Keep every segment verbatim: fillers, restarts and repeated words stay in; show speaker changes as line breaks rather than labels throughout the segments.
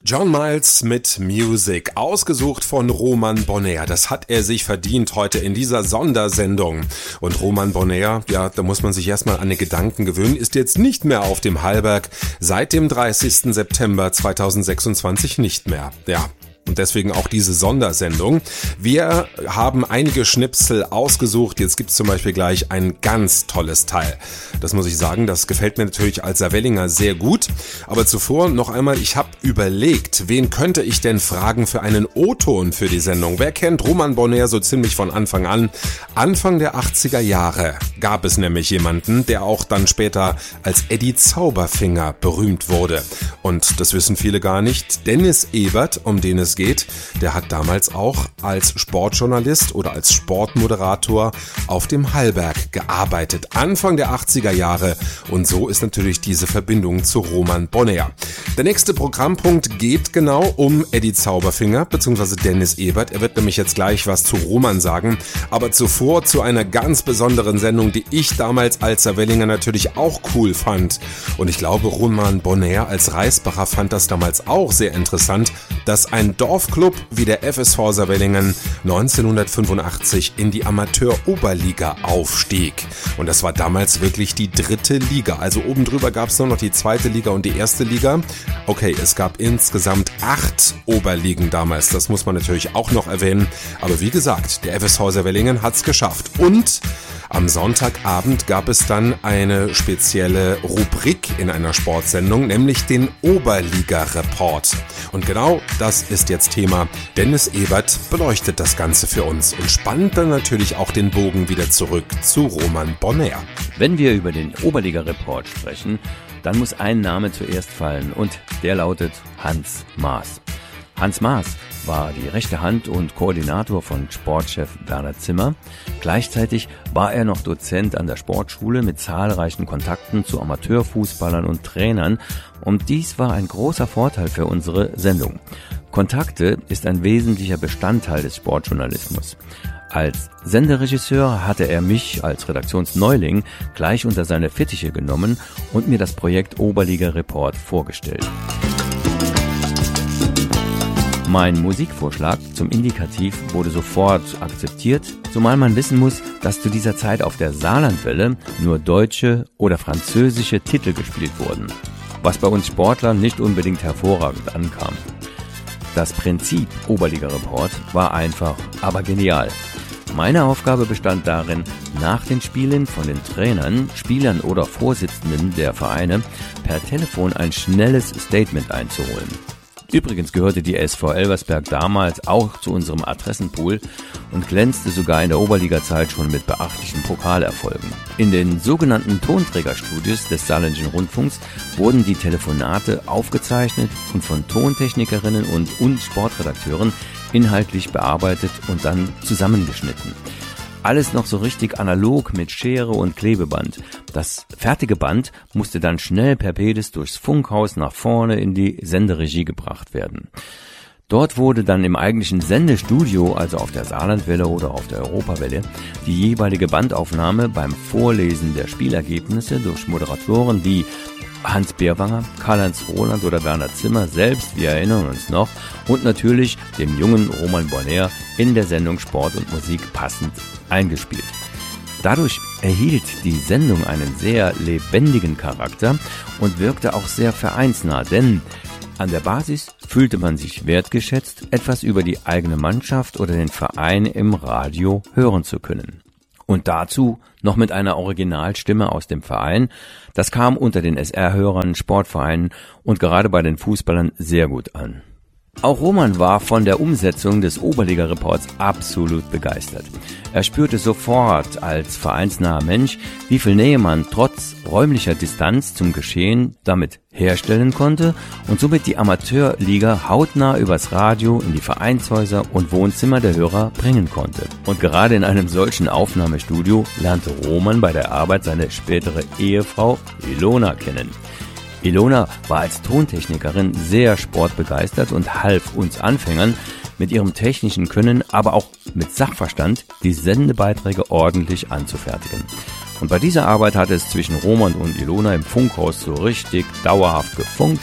John Miles mit Music, ausgesucht von Roman Bonheur. Das hat er sich verdient heute in dieser Sondersendung. Und Roman Bonheur, ja, da muss man sich erstmal an den Gedanken gewöhnen, ist jetzt nicht mehr auf dem Hallberg, seit dem dreißigsten September zweitausendsechsundzwanzig nicht mehr. Ja. Und deswegen auch diese Sondersendung. Wir haben einige Schnipsel ausgesucht. Jetzt gibt's zum Beispiel gleich ein ganz tolles Teil. Das muss ich sagen, das gefällt mir natürlich als Saarwellinger sehr gut. Aber zuvor noch einmal, ich habe überlegt, wen könnte ich denn fragen für einen O-Ton für die Sendung? Wer kennt Roman Bonheur so ziemlich von Anfang an? Anfang der achtziger Jahre gab es nämlich jemanden, der auch dann später als Eddie Zauberfinger berühmt wurde. Und das wissen viele gar nicht. Dennis Ebert, um den es geht, der hat damals auch als Sportjournalist oder als Sportmoderator auf dem Hallberg gearbeitet, Anfang der achtziger Jahre, und so ist natürlich diese Verbindung zu Roman Bonheur. Der nächste Programmpunkt geht genau um Eddie Zauberfinger bzw. Dennis Ebert. Er wird nämlich jetzt gleich was zu Roman sagen, aber zuvor zu einer ganz besonderen Sendung, die ich damals als Saarwellinger natürlich auch cool fand, und ich glaube Roman Bonheur als Reisbacher fand das damals auch sehr interessant, dass ein Dorfclub wie der F S V Saarwellingen neunzehnhundertfünfundachtzig in die Amateur-Oberliga aufstieg. Und das war damals wirklich die dritte Liga. Also oben drüber gab es nur noch die zweite Liga und die erste Liga. Okay, es gab insgesamt acht Oberligen damals. Das muss man natürlich auch noch erwähnen. Aber wie gesagt, der F S V Saarwellingen hat's geschafft. Und am Sonntagabend gab es dann eine spezielle Rubrik in einer Sportsendung, nämlich den Oberliga-Report. Und genau das ist jetzt Thema. Dennis Ebert beleuchtet das Ganze für uns und spannt dann natürlich auch den Bogen wieder zurück zu Roman Bonheur.
Wenn wir über den Oberliga-Report sprechen, dann muss ein Name zuerst fallen und der lautet Hans Maas. Hans Maas war die rechte Hand und Koordinator von Sportchef Werner Zimmer. Gleichzeitig war er noch Dozent an der Sportschule mit zahlreichen Kontakten zu Amateurfußballern und Trainern. Und dies war ein großer Vorteil für unsere Sendung. Kontakte ist ein wesentlicher Bestandteil des Sportjournalismus. Als Senderegisseur hatte er mich als Redaktionsneuling gleich unter seine Fittiche genommen und mir das Projekt Oberliga Report vorgestellt. Mein Musikvorschlag zum Indikativ wurde sofort akzeptiert, zumal man wissen muss, dass zu dieser Zeit auf der Saarlandwelle nur deutsche oder französische Titel gespielt wurden, was bei uns Sportlern nicht unbedingt hervorragend ankam. Das Prinzip Oberliga-Report war einfach, aber genial. Meine Aufgabe bestand darin, nach den Spielen von den Trainern, Spielern oder Vorsitzenden der Vereine per Telefon ein schnelles Statement einzuholen. Übrigens gehörte die S V Elversberg damals auch zu unserem Adressenpool und glänzte sogar in der Oberliga-Zeit schon mit beachtlichen Pokalerfolgen. In den sogenannten Tonträgerstudios des Saarländischen Rundfunks wurden die Telefonate aufgezeichnet und von Tontechnikerinnen und, und Sportredakteuren inhaltlich bearbeitet und dann zusammengeschnitten. Alles noch so richtig analog mit Schere und Klebeband. Das fertige Band musste dann schnell per Pedis durchs Funkhaus nach vorne in die Senderegie gebracht werden. Dort wurde dann im eigentlichen Sendestudio, also auf der Saarlandwelle oder auf der Europawelle, die jeweilige Bandaufnahme beim Vorlesen der Spielergebnisse durch Moderatoren wie Hans Beerwanger, Karl-Heinz Roland oder Werner Zimmer selbst, wir erinnern uns noch, und natürlich dem jungen Roman Bonheur in der Sendung Sport und Musik passend eingespielt. Dadurch erhielt die Sendung einen sehr lebendigen Charakter und wirkte auch sehr vereinsnah, denn an der Basis fühlte man sich wertgeschätzt, etwas über die eigene Mannschaft oder den Verein im Radio hören zu können. Und dazu noch mit einer Originalstimme aus dem Verein. Das kam unter den S R-Hörern, Sportvereinen und gerade bei den Fußballern sehr gut an. Auch Roman war von der Umsetzung des Oberliga-Reports absolut begeistert. Er spürte sofort als vereinsnaher Mensch, wie viel Nähe man trotz räumlicher Distanz zum Geschehen damit herstellen konnte und somit die Amateurliga hautnah übers Radio in die Vereinshäuser und Wohnzimmer der Hörer bringen konnte. Und gerade in einem solchen Aufnahmestudio lernte Roman bei der Arbeit seine spätere Ehefrau Ilona kennen. Ilona war als Tontechnikerin sehr sportbegeistert und half uns Anfängern mit ihrem technischen Können, aber auch mit Sachverstand, die Sendebeiträge ordentlich anzufertigen. Und bei dieser Arbeit hatte es zwischen Roman und Ilona im Funkhaus so richtig dauerhaft gefunkt.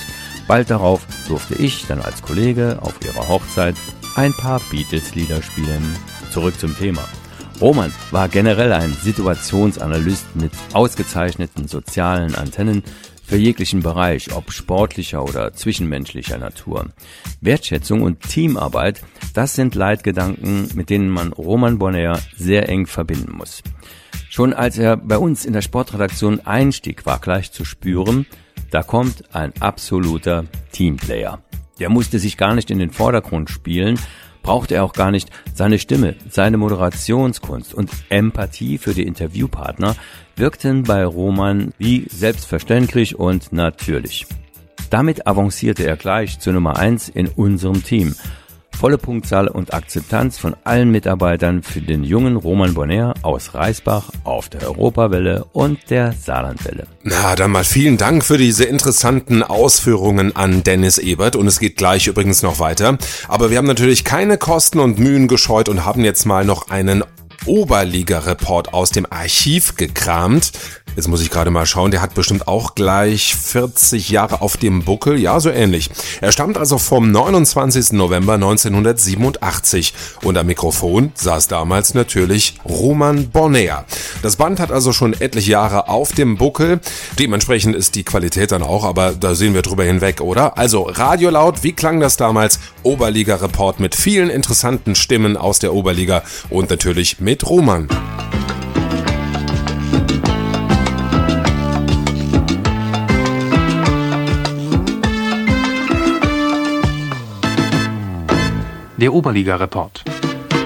Bald darauf durfte ich dann als Kollege auf ihrer Hochzeit ein paar Beatles-Lieder spielen. Zurück zum Thema. Roman war generell ein Situationsanalyst mit ausgezeichneten sozialen Antennen für jeglichen Bereich, ob sportlicher oder zwischenmenschlicher Natur. Wertschätzung und Teamarbeit, das sind Leitgedanken, mit denen man Roman Bonnayer sehr eng verbinden muss. Schon als er bei uns in der Sportredaktion einstieg, war gleich zu spüren, da kommt ein absoluter Teamplayer. Der musste sich gar nicht in den Vordergrund spielen, brauchte er auch gar nicht. Seine Stimme, seine Moderationskunst und Empathie für die Interviewpartner wirkten bei Roman wie selbstverständlich und natürlich. Damit avancierte er gleich zur Nummer eins in unserem Team. Volle Punktzahl und Akzeptanz von allen Mitarbeitern für den jungen Roman Bonnayer aus Reisbach auf der Europawelle und der Saarlandwelle.
Na, dann mal vielen Dank für diese interessanten Ausführungen an Dennis Ebert und es geht gleich übrigens noch weiter. Aber wir haben natürlich keine Kosten und Mühen gescheut und haben jetzt mal noch einen Oberliga-Report aus dem Archiv gekramt. Jetzt muss ich gerade mal schauen, der hat bestimmt auch gleich vierzig Jahre auf dem Buckel, ja, so ähnlich. Er stammt also vom neunundzwanzigsten November neunzehnhundertsiebenundachtzig und am Mikrofon saß damals natürlich Roman Bonnayer. Das Band hat also schon etliche Jahre auf dem Buckel, dementsprechend ist die Qualität dann auch, aber da sehen wir drüber hinweg, oder? Also Radiolaut, wie klang das damals? Oberliga-Report mit vielen interessanten Stimmen aus der Oberliga und natürlich mit Roman.
Der Oberliga-Report.